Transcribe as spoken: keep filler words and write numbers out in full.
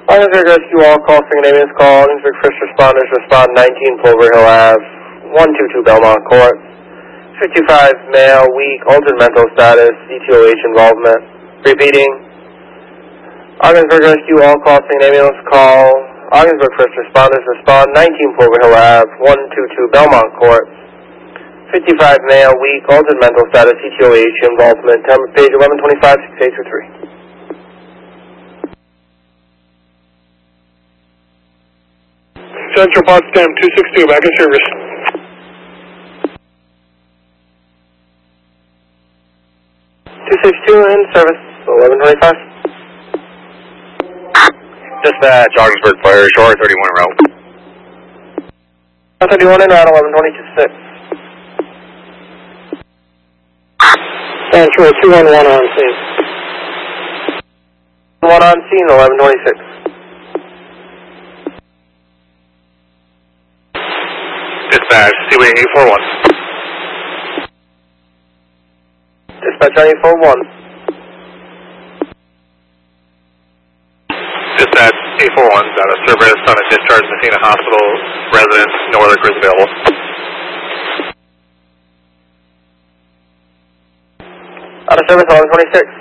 Augsburg Rescue All call, sing an ambulance call. Augsburg first responders respond nineteen Plover Hill Ave, one two two Belmont Court. fifty-five male, weak, altered mental status, E T O H involvement. Repeating. Augsburg Rescue All call, sing an ambulance call. Augsburg first responders respond nineteen Plover Hill Ave, one two two Belmont Court. fifty-five male, weak, altered mental status, E T O H involvement. Time of page eleven twenty-five, six eight two three. Central Potsdam two six two, back in service. two six two in service, eleven twenty-five. Dispatch, Augsburg Fire, shore thirty-one route. thirty-one in route, eleven twenty-two six. Central two one one on scene. one on scene, eleven twenty-six. Dispatch, Seaway eight four one. Dispatch on eight four one. Dispatch, eight four one, out of service on a discharge Messina Hospital residence, no other crews available. Out of service, eleven twenty-six.